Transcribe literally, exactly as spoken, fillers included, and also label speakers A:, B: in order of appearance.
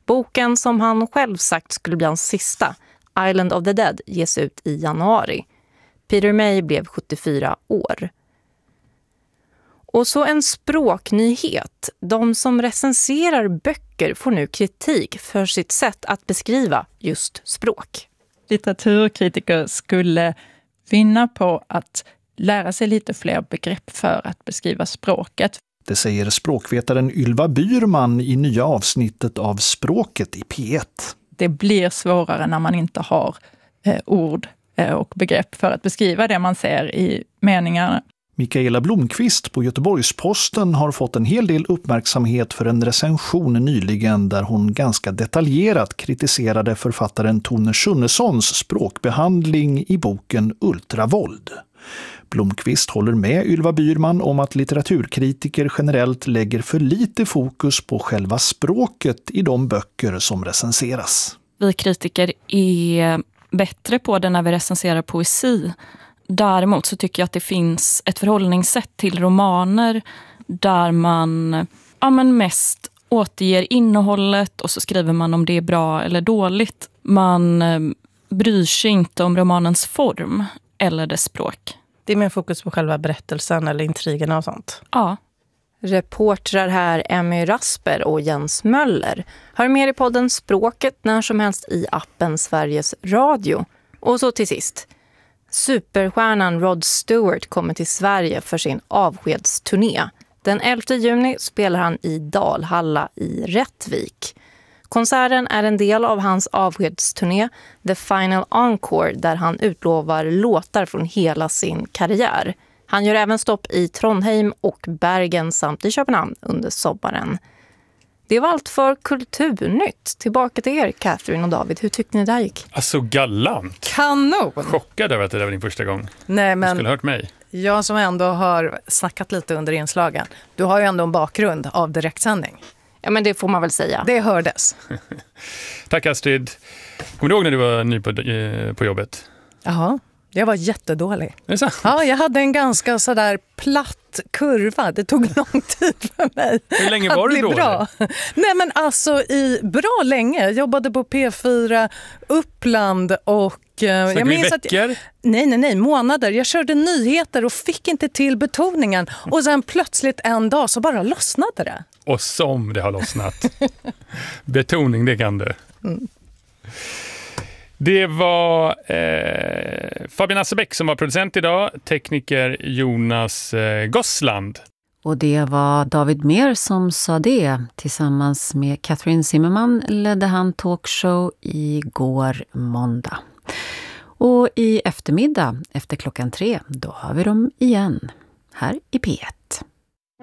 A: Boken som han själv sagt skulle bli hans sista, Island of the Dead, ges ut i januari. Peter May blev sjuttiofyra år. Och så en språknyhet. De som recenserar böcker får nu kritik för sitt sätt att beskriva just språk.
B: Litteraturkritiker skulle vinna på att lära sig lite fler begrepp för att beskriva språket.
C: Det säger språkvetaren Ylva Byrman i nya avsnittet av Språket i P ett.
B: Det blir svårare när man inte har eh, ord eh, och begrepp för att beskriva det man ser i meningarna.
C: Mikaela Blomqvist på Göteborgs-Posten har fått en hel del uppmärksamhet för en recension nyligen där hon ganska detaljerat kritiserade författaren Tone Schunnesons språkbehandling i boken Ultravåld. Blomqvist håller med Ylva Byrman om att litteraturkritiker generellt lägger för lite fokus på själva språket i de böcker som recenseras.
D: Vi kritiker är bättre på det när vi recenserar poesi. Däremot så tycker jag att det finns ett förhållningssätt till romaner där man ja, men mest återger innehållet och så skriver man om det är bra eller dåligt. Man eh, bryr sig inte om romanens form eller dess språk.
E: Det är mer fokus på själva berättelsen eller intrigerna och sånt.
D: Ja.
A: Reportrar här Emmy Rasper och Jens Möller har mer i podden Språket när som helst i appen Sveriges Radio. Och så till sist. Superstjärnan Rod Stewart kommer till Sverige för sin avskedsturné. Den elfte juni spelar han i Dalhalla i Rättvik. Konserten är en del av hans avskedsturné The Final Encore där han utlovar låtar från hela sin karriär. Han gör även stopp i Trondheim och Bergen samt i Köpenhamn under sommaren. Det var allt för Kulturnytt. Tillbaka till er, Catherine och David. Hur tyckte ni det gick?
F: Alltså galant.
E: Kanon!
F: Chockad över att det där var din första gång.
E: Nej, men
F: du skulle ha hört mig.
E: Jag som ändå har snackat lite under inslagen. Du har ju ändå en bakgrund av direktsändning.
A: Ja, men det får man väl säga.
E: Det hördes.
F: Tack Astrid. Kommer du ihåg när du var ny på, eh, på jobbet?
E: Jaha. Jag var jättedålig.
F: Är det så?
E: Ja, jag hade en ganska sådär platt kurva. Det tog lång tid för mig.
F: Hur länge var du då?
E: Bra. Nej, men alltså i bra länge. Jag jobbade på P fyra Uppland och
F: Snackar
E: jag
F: vi
E: minns
F: veckor?
E: att jag, nej, nej, nej, månader. Jag körde nyheter och fick inte till betoningen. Och sen plötsligt en dag så bara lossnade det.
F: Och som det har lossnat. Betoning, det kan du. Mm. Det var eh, Fabian Assebäck som var producent idag, tekniker Jonas eh, Gossland.
G: Och det var David Mer som sa det. Tillsammans med Catherine Zimmerman ledde han talkshow igår måndag. Och i eftermiddag, efter klockan tre, då har vi dem igen här i P ett.